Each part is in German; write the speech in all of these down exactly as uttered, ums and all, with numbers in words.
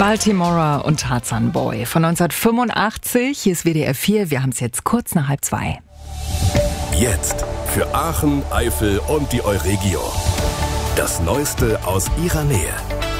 Baltimora und Tarzan Boy von neunzehnhundertfünfundachtzig. Hier ist W D R vier. Wir haben es jetzt kurz nach halb zwei. Jetzt für Aachen, Eifel und die Euregio. Das Neueste aus ihrer Nähe.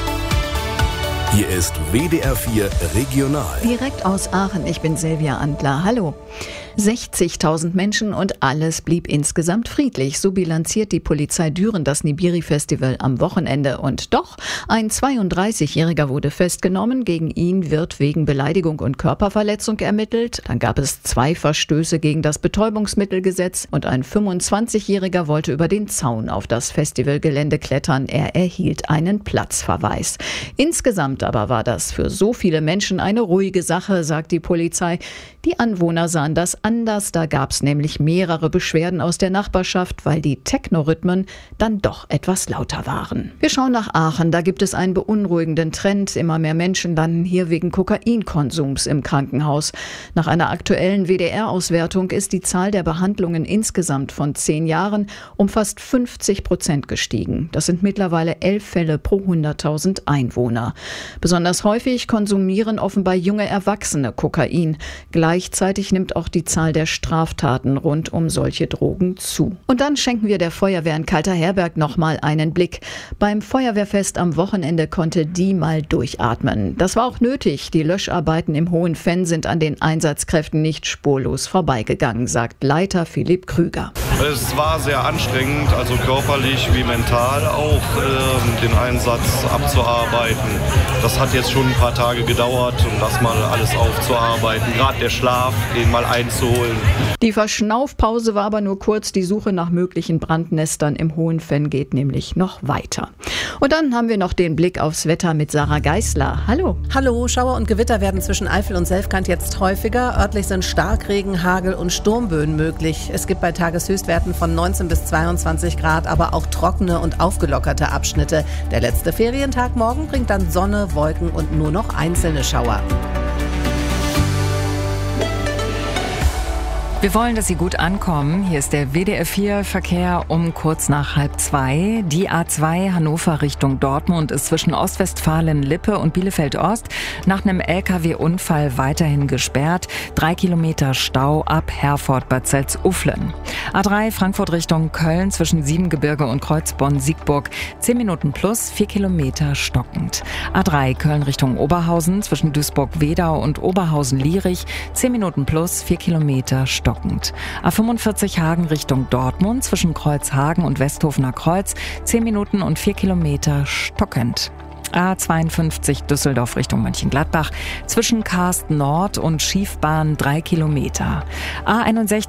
Hier ist W D R vier Regional. Direkt aus Aachen, ich bin Silvia Andler. Hallo. sechzigtausend Menschen und alles blieb insgesamt friedlich. So bilanziert die Polizei Düren das Nibiri-Festival am Wochenende. Und doch, ein zweiunddreißigjähriger wurde festgenommen. Gegen ihn wird wegen Beleidigung und Körperverletzung ermittelt. Dann gab es zwei Verstöße gegen das Betäubungsmittelgesetz. Und ein fünfundzwanzigjähriger wollte über den Zaun auf das Festivalgelände klettern. Er erhielt einen Platzverweis. Insgesamt aber war das für so viele Menschen eine ruhige Sache, sagt die Polizei. Die Anwohner sahen das anders. Da gab es nämlich mehrere Beschwerden aus der Nachbarschaft, weil die Techno-Rhythmen dann doch etwas lauter waren. Wir schauen nach Aachen. Da gibt es einen beunruhigenden Trend. Immer mehr Menschen landen hier wegen Kokainkonsums im Krankenhaus. Nach einer aktuellen W D R-Auswertung ist die Zahl der Behandlungen insgesamt von zehn Jahren um fast fünfzig Prozent gestiegen. Das sind mittlerweile elf Fälle pro hunderttausend Einwohner. Besonders häufig konsumieren offenbar junge Erwachsene Kokain. Gleichzeitig nimmt auch die Zahl der Straftaten rund um solche Drogen zu. Und dann schenken wir der Feuerwehr in Kalterherberg nochmal einen Blick. Beim Feuerwehrfest am Wochenende konnte die mal durchatmen. Das war auch nötig. Die Löscharbeiten im Hohenfenn sind an den Einsatzkräften nicht spurlos vorbeigegangen, sagt Leiter Philipp Krüger. Es war sehr anstrengend, also körperlich wie mental auch, äh, den Einsatz abzuarbeiten. Das hat jetzt schon ein paar Tage gedauert, um das mal alles aufzuarbeiten. Gerade der Schlaf, den mal einzuholen. Die Verschnaufpause war aber nur kurz. Die Suche nach möglichen Brandnestern im Hohenfenn geht nämlich noch weiter. Und dann haben wir noch den Blick aufs Wetter mit Sarah Geisler. Hallo. Hallo, Schauer und Gewitter werden zwischen Eifel und Selfkant jetzt häufiger. Örtlich sind Starkregen, Hagel und Sturmböen möglich. Es gibt bei Tageshöchstwerten von neunzehn bis zweiundzwanzig Grad, aber auch trockene und aufgelockerte Abschnitte. Der letzte Ferientag morgen bringt dann Sonne, Wolken und nur noch einzelne Schauer. Wir wollen, dass Sie gut ankommen. Hier ist der W D R vier Verkehr um kurz nach halb zwei. Die A zwei Hannover Richtung Dortmund ist zwischen Ostwestfalen-Lippe und Bielefeld-Ost nach einem L K W-Unfall weiterhin gesperrt. Drei Kilometer Stau ab Herford-Bad Salzuflen. A drei Frankfurt Richtung Köln zwischen Siebengebirge und Kreuzbonn-Siegburg. Zehn Minuten plus, vier Kilometer stockend. A drei Köln Richtung Oberhausen zwischen Duisburg-Wedau und Oberhausen-Lierich. Zehn Minuten plus, vier Kilometer stockend. A fünfundvierzig Hagen Richtung Dortmund zwischen Kreuzhagen und Westhofener Kreuz, zehn Minuten und vier Kilometer stockend. A zweiundfünfzig Düsseldorf Richtung Mönchengladbach zwischen Karsten Nord und Schiefbahn drei Kilometer. A einundsechzig